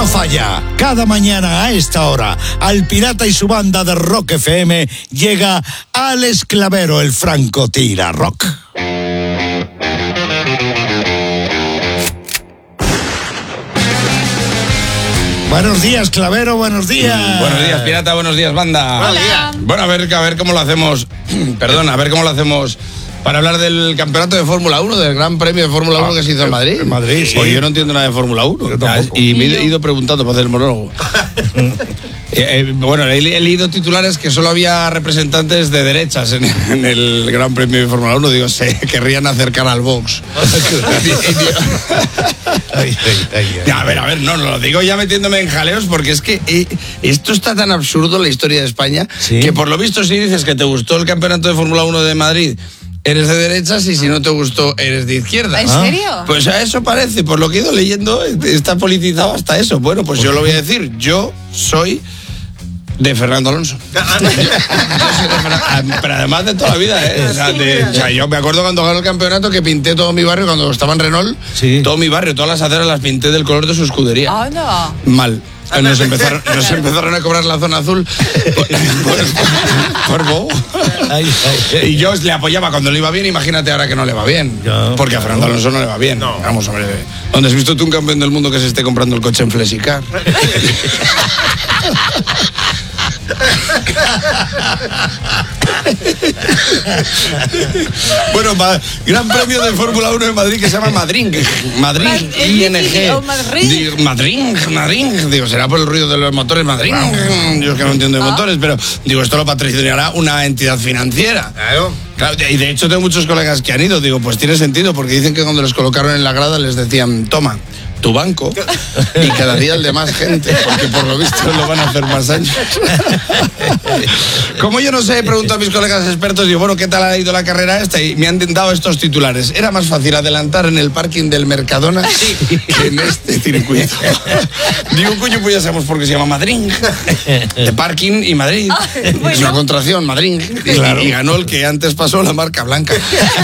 no falla. Cada mañana a esta hora, al Pirata y su banda de Rock FM llega Alex Clavero, el francotira rock. Buenos días, Clavero, buenos días. Buenos días, Pirata, buenos días, banda. Hola. Bueno, a ver cómo lo hacemos. Perdón, a ver cómo lo hacemos para hablar del campeonato de Fórmula 1, del Gran Premio de Fórmula 1 que se hizo en Madrid. En Madrid, sí. Pues yo no entiendo nada de Fórmula 1. Yo tampoco. Y me he ido preguntando para hacer el monólogo. Bueno, he leído titulares que solo había representantes de derechas en el Gran Premio de Fórmula 1. Digo, se querrían acercar al box. A ver, no lo digo ya metiéndome en jaleos, porque es que esto está tan absurdo, la historia de España, ¿sí? Que por lo visto si dices que te gustó el campeonato de Fórmula 1 de Madrid, eres de derechas, y si no te gustó, eres de izquierda. ¿En serio? Pues a eso parece, por lo que he ido leyendo, está politizado hasta eso. Bueno, pues yo lo voy a decir, yo soy de Fernando Alonso. Pero además de toda la vida, ¿eh? O sea, yo me acuerdo cuando ganó el campeonato que pinté todo mi barrio, cuando estaba en Renault, sí. Todo mi barrio, todas las aceras las pinté del color de su escudería. Oh, no. Mal. Nos empezaron a cobrar la zona azul por bobo. Y yo le apoyaba cuando le iba bien, imagínate ahora que no le va bien. Porque a Fernando Alonso no le va bien. No. Vamos, hombre. ¿Dónde has visto tú un campeón del mundo que se esté comprando el coche en Flexicar? Bueno, Gran Premio de Fórmula 1 en Madrid que se llama Madrid ING. Madrid. Digo, será por el ruido de los motores Madrid. Yo es que no entiendo de motores, pero digo, esto lo patrocinará una entidad financiera. Claro, y de hecho tengo muchos colegas que han ido. Digo, pues tiene sentido, porque dicen que cuando les colocaron en la grada les decían, toma tu banco, y cada día el de más gente, porque por lo visto lo van a hacer más años. Como yo no sé, he preguntado a mis colegas expertos, digo, bueno, ¿qué tal ha ido la carrera esta? Y me han dado estos titulares. Era más fácil adelantar en el parking del Mercadona que en este circuito. Digo, coño, pues ya sabemos por qué se llama Madrid. De parking y Madrid. Es una contracción, Madrid. Claro. Y ganó el que antes pasó, la marca blanca.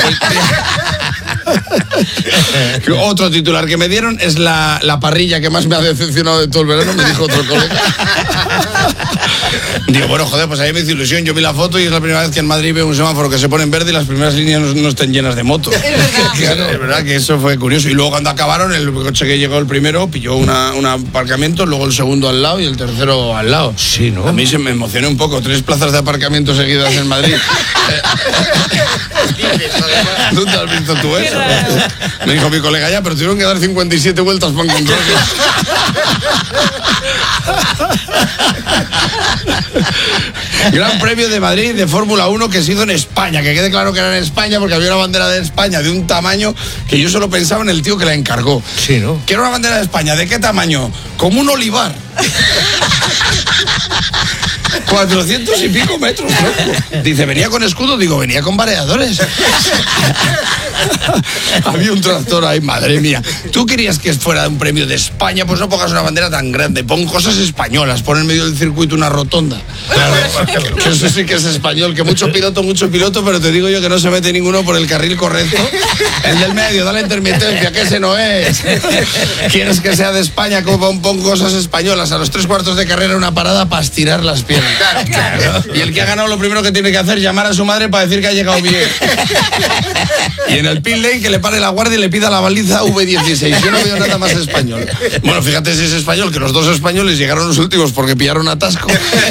Otro titular que me dieron es la parrilla que más me ha decepcionado de todo el verano, me dijo otro colega. Digo, bueno, joder, pues a mí me hizo ilusión. Yo vi la foto y es la primera vez que en Madrid veo un semáforo que se pone en verde y las primeras líneas no estén llenas de motos. Es verdad que eso fue curioso. Y luego cuando acabaron, el coche que llegó el primero pilló un aparcamiento, luego el segundo al lado y el tercero al lado. Sí, ¿no? A mí se me emocionó un poco. 3 plazas de aparcamiento seguidas en Madrid. ¿Dónde has visto tú eso? Me dijo mi colega, ya, pero tuvieron que dar 57 vueltas para encontrarlo. Gran Premio de Madrid de Fórmula 1 que se hizo en España, que quede claro que era en España, porque había una bandera de España de un tamaño que yo solo pensaba en el tío que la encargó. Sí, ¿no? Que era una bandera de España, ¿de qué tamaño? Como un olivar. 400 y pico metros, ¿no? Dice, ¿venía con escudo? Digo, venía con variadores. Había un tractor ahí, madre mía. ¿Tú querías que fuera un premio de España? Pues no pongas una bandera tan grande, pon cosas españolas, pon en medio del circuito una rotonda. Claro, que eso sí que es español, que mucho piloto, pero te digo yo que no se mete ninguno por el carril correcto. El del medio, da la intermitencia, que ese no es. ¿Quieres que sea de España? Pon cosas españolas. A los 3 cuartos de carrera una parada para estirar las piernas. Claro. Y el que ha ganado lo primero que tiene que hacer es llamar a su madre para decir que ha llegado bien. Y en el pit lane que le pare la guardia y le pida la baliza V16. Yo no veo nada más español. Bueno, fíjate si es español, que los 2 españoles llegaron los últimos porque pillaron atasco.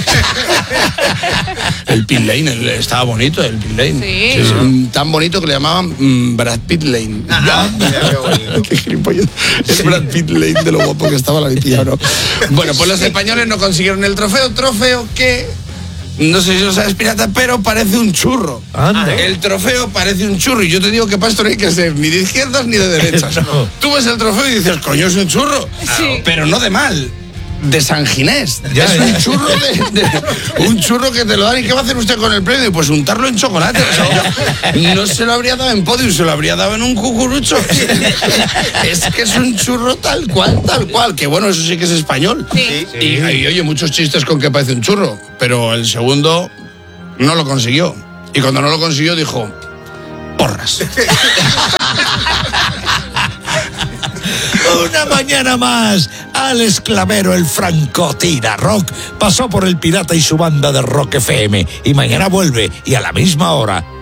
El pit lane estaba bonito, el pit lane. Sí. Tan bonito que le llamaban Brad Pitt Lane. Qué gilipollas. El Brad Pitt Lane de lo guapo que estaba la vitilla, ¿no? Bueno, pues los españoles no consiguieron el trofeo que... No sé si lo sabes, Pirata, pero parece un churro. Anda. El trofeo parece un churro. Y yo te digo que para esto no hay que ser ni de izquierdas ni de derechas. No. Tú ves el trofeo y dices, coño, es un churro. Sí. Pero no de mal. De San Ginés. Es un churro un churro que te lo dan. ¿Y qué va a hacer usted con el premio? Pues untarlo en chocolate. O sea, yo no se lo habría dado en podium, se lo habría dado en un cucurucho. Es que es un churro tal cual. Que bueno, eso sí que es español. Sí. Y oye, muchos chistes con que parece un churro. Pero el segundo no lo consiguió. Y cuando no lo consiguió dijo, porras. Una mañana más, Alex Clavero, el francotira rock, pasó por El Pirata y su banda de Rock FM. Y mañana vuelve, y a la misma hora.